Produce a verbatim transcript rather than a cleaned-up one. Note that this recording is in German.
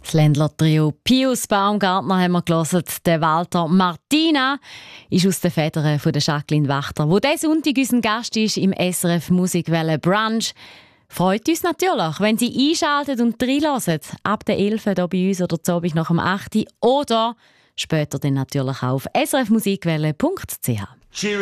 Das Ländler-Trio Pius Baumgartner haben wir gehört. Der Walter Martina ist aus den Federn von der Jacqueline Wachter, wo diesen Sonntag unser Gast ist im S R F Musikwelle Brunch. Freut uns natürlich, wenn Sie einschalten und reinhören. Ab der elf hier bei uns oder zu Abend nach dem acht oder später dann natürlich auch auf s r f musikwelle punkt c h.